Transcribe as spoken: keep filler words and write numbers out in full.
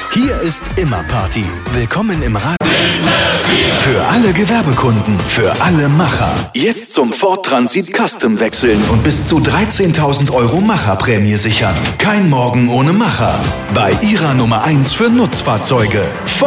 Hier ist immer Party. Willkommen im Radio. Für alle Gewerbekunden, für alle Macher. Jetzt zum Ford Transit Custom wechseln und bis zu dreizehntausend Euro Macherprämie sichern. Kein Morgen ohne Macher. Bei Ihrer Nummer eins für Nutzfahrzeuge. Ford